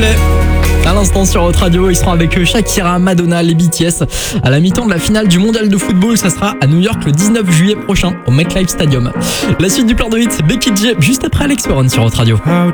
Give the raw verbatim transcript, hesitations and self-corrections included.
Coldplay. À l'instant sur Hot Radio, ils seront avec eux Shakira, Madonna, les B T S. À la mi-temps de la finale du mondial de football, ça sera à New York le dix-neuf juillet prochain au MetLife Stadium. La suite du plan de hits, Becky G, juste après Alex Warren sur Hot Radio.